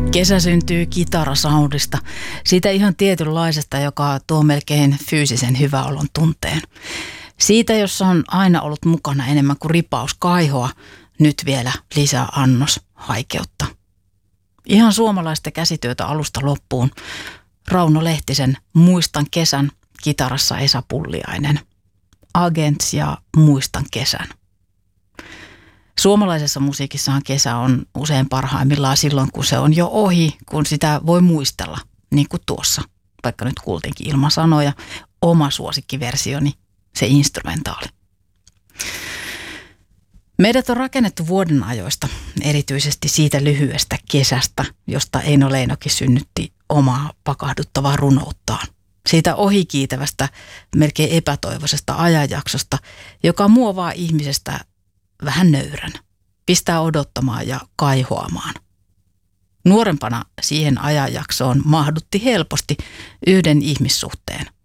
Kesä syntyy kitarasoundista, siitä ihan tietynlaisesta, joka tuo melkein fyysisen hyväolon tunteen. Siitä, jossa on aina ollut mukana enemmän kuin ripaus kaihoa, nyt vielä lisää annos haikeutta. Ihan suomalaista käsityötä alusta loppuun. Rauno Lehtisen Muistan kesän, kitarassa Esa Pulliainen. Agents ja Muistan kesän. Suomalaisessa musiikissahan kesä on usein parhaimmillaan silloin, kun se on jo ohi, kun sitä voi muistella, niin kuin tuossa, vaikka nyt kuultiinkin ilman sanoja, oma suosikkiversioni, se instrumentaali. Meidät on rakennettu vuoden ajoista, erityisesti siitä lyhyestä kesästä, josta Eino Leinokin synnytti omaa pakahduttavaa runouttaan. Siitä ohikiitävästä, melkein epätoivoisesta ajanjaksosta, joka muovaa ihmisestä vähän nöyrän, pistää odottamaan ja kaihoamaan. Nuorempana siihen ajanjaksoon mahdutti helposti yhden ihmissuhteen,